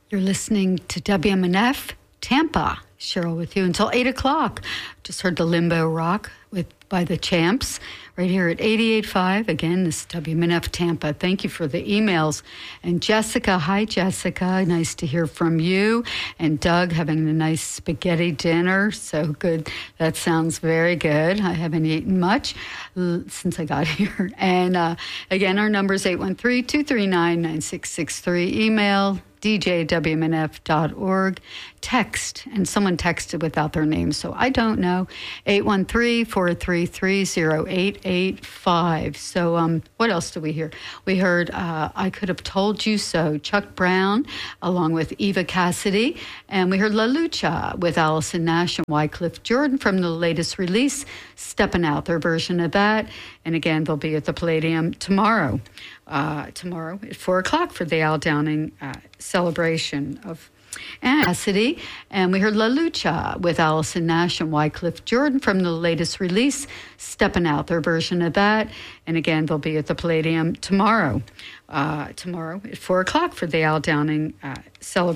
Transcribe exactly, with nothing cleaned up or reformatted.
You're listening to W M N F Tampa. Cheryl with you until eight o'clock. Just heard the Limbo Rock with by the Champs right here at eighty-eight point five. Again, this is W M N F Tampa. Thank you for the emails. And Jessica, hi Jessica. Nice to hear from you. And Doug having a nice spaghetti dinner. So good. That sounds very good. I haven't eaten much since I got here. And uh, again, our number is eight one three, two three nine, nine six six three. Email d j w m n f dot org. Text, and someone texted without their name, so I don't know, eight one three, four three three, zero eight eight five. So um, what else did we hear? We heard uh, I Could Have Told You So, Chuck Brown, along with Eva Cassidy, and we heard La Lucha with Allison Nash and Wycliffe Jordan from the latest release, Steppin' Out, their version of that. And again, they'll be at the Palladium tomorrow, uh, tomorrow at four o'clock for the Al Downing uh, celebration of and Cassidy, and we heard La Lucha with Allison Nash and Wycliffe Jordan from the latest release, Steppin' Out, their version of that. And again, they'll be at the Palladium tomorrow, uh, tomorrow at four o'clock for the Al Downing uh, celebration.